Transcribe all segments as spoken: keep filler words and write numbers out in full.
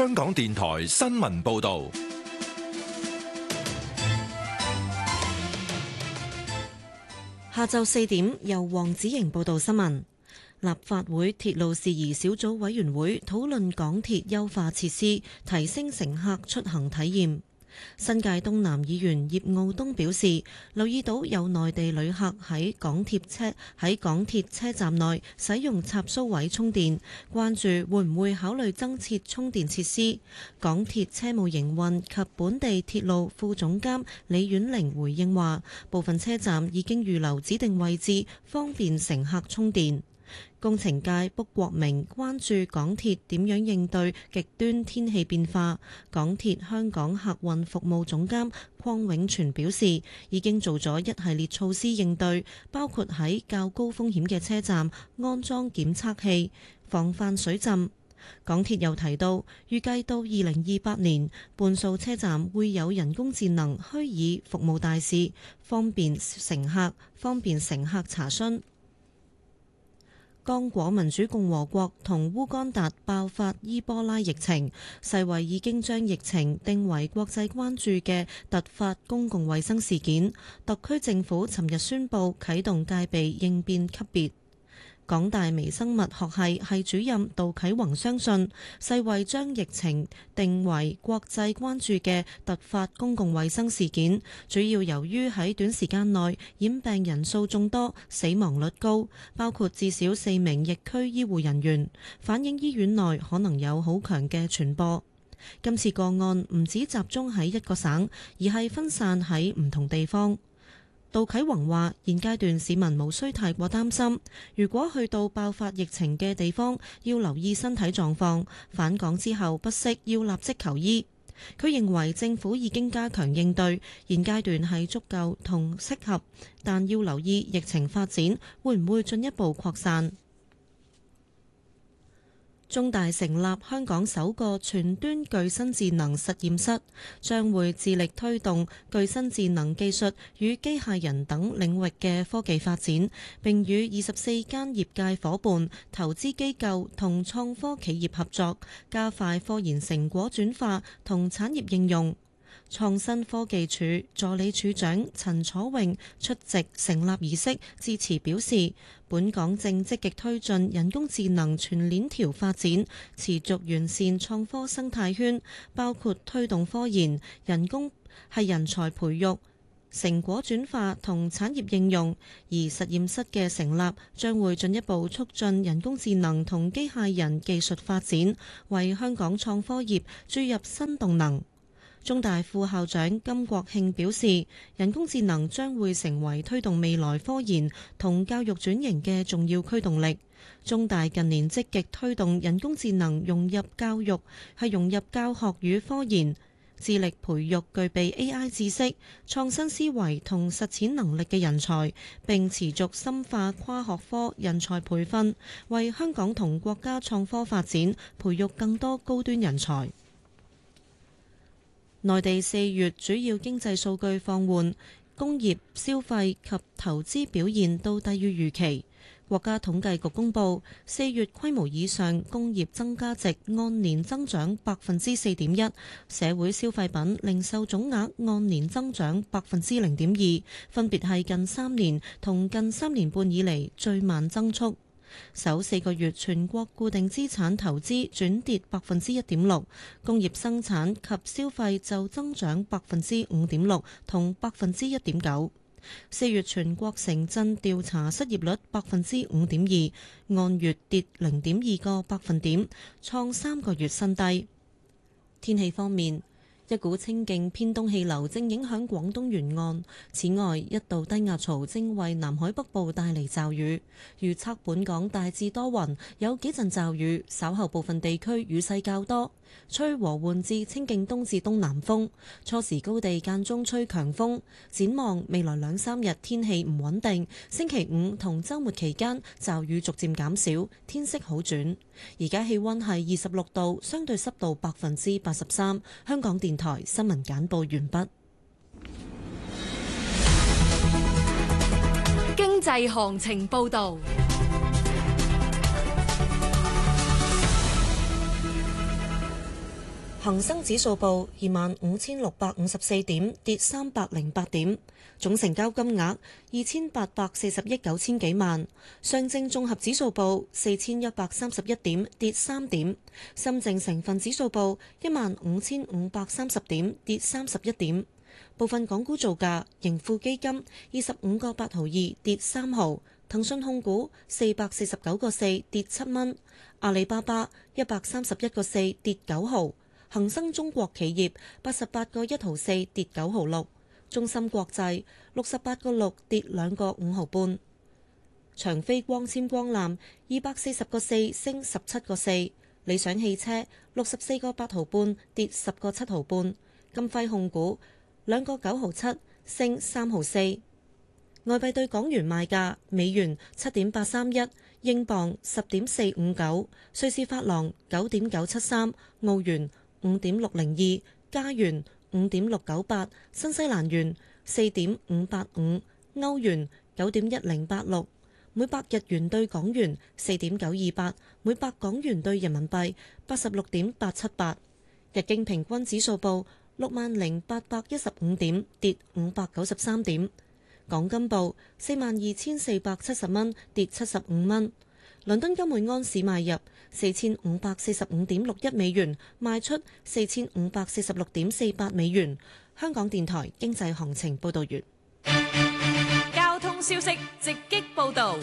香港電台新聞報道。 下晝四點，由黃子瑩報道新聞。立法會鐵路事宜小組委員會討論港鐵優化設施，提升乘客出行體驗。新界東南議員葉傲東表示，留意到有內地旅客喺港鐵車喺港鐵車站內使用插蘇位充電，關注會唔會考慮增設充電設施。港鐵車務營運及本地鐵路副總監李婉玲回應話，部分車站已經預留指定位置，方便乘客充電。工程界卜國明關注港鐵點樣應對極端天氣變化。港鐵香港客運服務總監鄺永全表示，已經做咗一系列措施應對，包括喺較高風險嘅車站安裝檢測器，防範水浸。港鐵又提到，預計到二零二八年，半數車站會有人工智能虛擬服務大使，方便乘客方便乘客查詢。剛果民主共和國同烏干達爆發伊波拉疫情，世衛已經將疫情定為國際關注嘅突發公共衛生事件。特區政府尋日宣布啟動戒備應變級別。港大微生物學系系主任杜啟宏相信，世衛將疫情定為國際關注嘅突發公共衛生事件，主要由於喺短時間內染病人數眾多，死亡率高，包括至少四名疫區醫護人員，反映醫院內可能有好強嘅傳播。今次個案唔只集中喺一個省，而係分散喺唔同地方。杜啟宏話：現階段市民無需太過擔心，如果去到爆發疫情嘅地方，要留意身體狀況，返港之後不適要立即求醫。佢認為政府已經加強應對，現階段係足夠同適合，但要留意疫情發展會唔會進一步擴散。中大成立香港首個全端具身智能實驗室，將會致力推動具身智能技術與機械人等領域嘅科技發展，並與二十四間業界夥伴、投資機構同創科企業合作，加快科研成果轉化同產業應用。創新科技署助理署長陳楚穎出席成立儀式致辭表示，本港正積極推進人工智能全鏈條發展，持續完善創科生態圈，包括推動科研、人工係人才培育、成果轉化同產業應用。而實驗室嘅成立將會進一步促進人工智能同機械人技術發展，為香港創科業注入新動能。中大副校長金國慶表示，人工智能將會成為推動未來科研同教育轉型嘅重要驅動力。中大近年積極推動人工智能融入教育，係融入教學與科研，致力培育具備 A I 知識、創新思維同實踐能力嘅人才，並持續深化跨學科人才培訓，為香港同國家創科發展培育更多高端人才。內地四月主要經濟數據放緩，工業、消費及投資表現都低於預期。國家統計局公佈，四月規模以上工業增加值按年增長百分之四點一，社會消費品零售總額按年增長百分之零點二，分別係近三年同近三年半以嚟最慢增速。首四個月全國固定資產投資轉跌百分之一點六，工業生產及消費就增長百分之五點六同百分之一點九。四月全國城鎮調查失業率百分之五點二，按月跌零點二個百分點，創三個月新低。天氣方面，一股清勁偏東氣流正影響廣東沿岸，此外一道低壓槽正為南海北部帶嚟驟雨。預測本港大致多雲，有幾陣驟雨，稍後部分地區雨勢較多，吹和緩至清勁東至東南風，初時高地間中吹強風。展望未來兩三日天氣唔穩定，星期五同週末期間驟雨逐漸減少，天色好轉。而家氣溫係二十六度，相對濕度百分之八十三。香港電台新聞簡報完畢。 經濟行情報道。 恒生指數報二萬五千六百五十四點，跌三百零八點，總成交金額二千八百四十億九千幾萬。上證綜合指數報四千一百三十一點，跌三點。深證成分指數報一萬五千五百三十點，跌三十一點。部分港股造價：盈富基金二十五個八毫二，跌三毫；騰訊控股四百四十九個四，跌七蚊；阿里巴巴一百三十一個四，跌九毫；恒生中國企業八十八個一毫四，跌九毫六；中芯國際六十八個六，跌兩個五毫半；長飛光纖光纜二百四十個四，升十七個四；理想汽車六十四個八毫半，跌十個七毫半；金輝控股兩個九毫七，升三毫四。外幣對港元賣價：美元七點八三一，英鎊十點四五九，瑞士法郎九點九七三，澳元五點六零二，加元五點六九八，新西蘭元四點五八五，歐元九點一零八六，每百日元對港元四點九二八，每百港元對人民幣八十六點八七八。日經平均指數報六萬零八百一十五點，跌五百九十三點。港金報四萬二千四百七十蚊，跌七十五蚊。倫敦金每安士買入四千五百四十五點六一美元，賣出四千五百四十六點四八美元。香港電台經濟行情報道完。 交通消息直擊報道。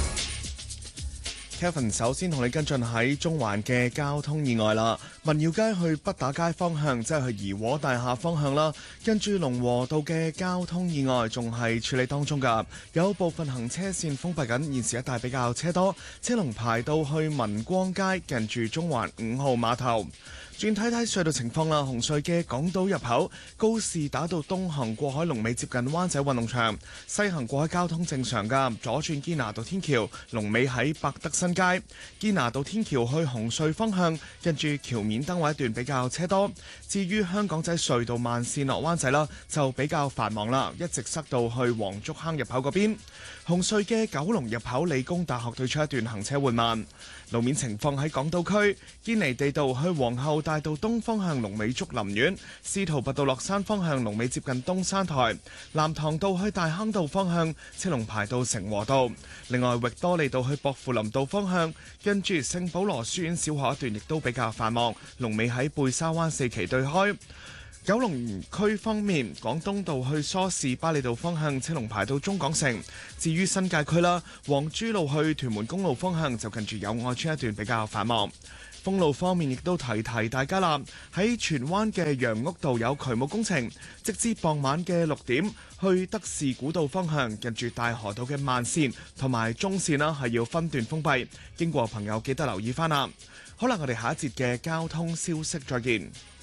Kevin 首先同你跟進喺中環嘅交通意外啦，民耀街去畢打街方向，即係去怡和大廈方向啦，跟住龍和道嘅交通意外仲係處理當中㗎，有部分行車線封閉緊，現時一帶比較車多，車龍排到去民光街近住中環五號碼頭。轉睇睇隧道情況啦，紅隧嘅港島入口告士打道東行過海龍尾接近灣仔運動場，西行過海交通正常㗎，左轉堅拿道天橋龍尾喺百德新街，堅拿道天橋去紅隧方向近住橋面燈位一段比較車多。至於香港仔隧道慢線落灣仔啦，就比較繁忙啦，一直塞到去黃竹坑入口嗰邊。紅隧嘅九龍入口理工大學對出一段行車緩慢。路面情況喺港島區堅尼地道去皇后大道東方向龍尾竹林苑，司徒拔道落山方向龍尾接近東山台，南塘道去大坑道方向車龍排到成和道。另外域多利道去薄扶林道方向跟住聖保羅書院小學一段亦都比較繁忙，龍尾喺貝沙灣四期對開。九龍區方面，廣東道去梳士巴利道方向車龍排到中港城。至於新界區啦，黃珠路去屯門公路方向就近住友愛邨一段比較繁忙。封路方面亦都提提大家啦，喺荃灣嘅楊屋道有渠務工程，直至傍晚嘅六點，去德士古道方向近住大河道嘅慢線同埋中線啦，係要分段封閉，經過朋友記得留意翻啦。好啦，我哋下一節嘅交通消息再見。